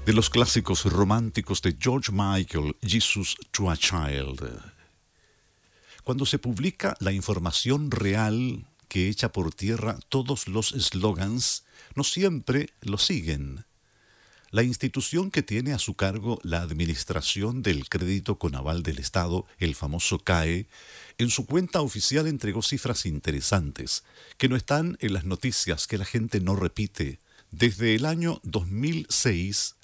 De los clásicos románticos de George Michael, Jesus to a Child. Cuando se publica la información real que echa por tierra todos los eslogans, no siempre lo siguen. La institución que tiene a su cargo la administración del crédito con aval del Estado, el famoso CAE, en su cuenta oficial entregó cifras interesantes, que no están en las noticias, que la gente no repite. Desde el año 2006,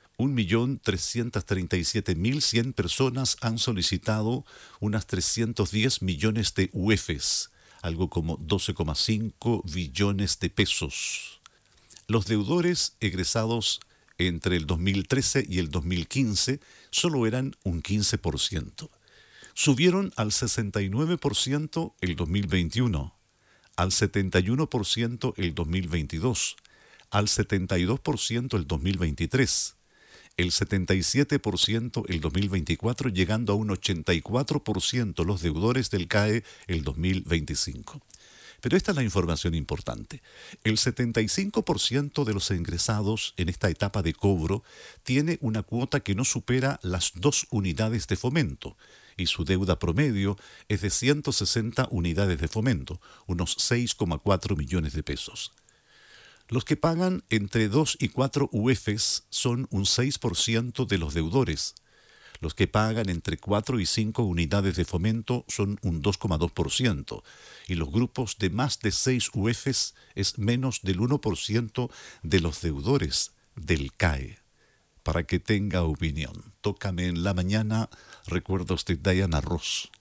1.337.100 personas han solicitado unas 310 millones de UEFs, algo como 12,5 billones de pesos. Los deudores egresados entre el 2013 y el 2015 solo eran un 15%. Subieron al 69% el 2021, al 71% el 2022, al 72% el 2023, el 77% el 2024, llegando a un 84% los deudores del CAE el 2025. Pero esta es la información importante. El 75% de los ingresados en esta etapa de cobro tiene una cuota que no supera las 2 unidades de fomento y su deuda promedio es de 160 unidades de fomento, unos 6,4 millones de pesos. Los que pagan entre 2 y 4 UEFs son un 6% de los deudores. Los que pagan entre 4 y 5 unidades de fomento son un 2,2%, y los grupos de más de 6 UEFs es menos del 1% de los deudores del CAE. Para que tenga opinión, tócame en la mañana, recuerdos de Diana Ross.